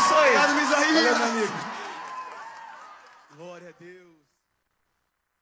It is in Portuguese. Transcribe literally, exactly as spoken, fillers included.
isso aí. Obrigado, Misaí. Valeu, meu amigo. Glória a Deus.